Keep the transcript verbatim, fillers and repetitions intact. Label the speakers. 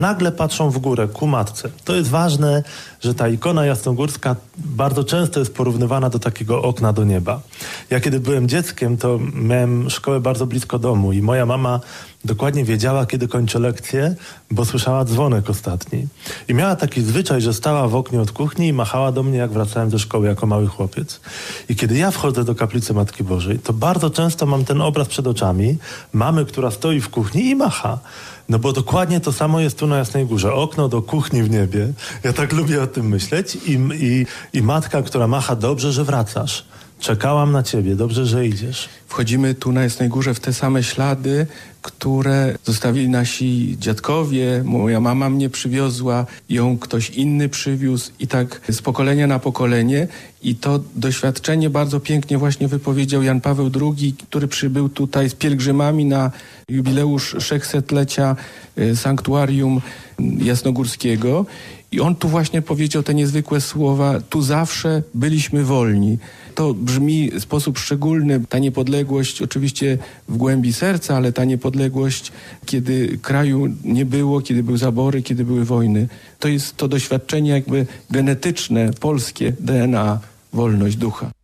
Speaker 1: nagle patrzą w górę, ku matce. To jest ważne, że ta ikona jasnogórska bardzo często jest porównywana do takiego okna do nieba. Ja kiedy byłem dzieckiem, to miałem szkołę bardzo blisko domu i moja mama dokładnie wiedziała, kiedy kończę lekcję, bo słyszała dzwonek ostatni. I miała taki zwyczaj, że stała w oknie od kuchni i machała do mnie, jak wracałem ze szkoły jako mały chłopiec. I kiedy ja wchodzę do kaplicy Matki Bożej, to bardzo często mam ten obraz przed oczami mamy, która stoi w kuchni i macha. No bo dokładnie to samo jest tu na Jasnej Górze. Okno do kuchni w niebie. Ja tak lubię o tym myśleć. I, i, i matka, która macha, dobrze, że wracasz. Czekałam na ciebie, dobrze, że idziesz.
Speaker 2: Wchodzimy tu na Jasnej Górze w te same ślady, które zostawili nasi dziadkowie. Moja mama mnie przywiozła, ją ktoś inny przywiózł i tak z pokolenia na pokolenie. I to doświadczenie bardzo pięknie właśnie wypowiedział Jan Paweł drugi, który przybył tutaj z pielgrzymami na jubileusz sześćsetlecia sanktuarium jasnogórskiego. I on tu właśnie powiedział te niezwykłe słowa: tu zawsze byliśmy wolni. To brzmi w sposób szczególny, ta niepodległość oczywiście w głębi serca, ale ta niepodległość, kiedy kraju nie było, kiedy były zabory, kiedy były wojny. To jest to doświadczenie jakby genetyczne, polskie, D N A, wolność ducha.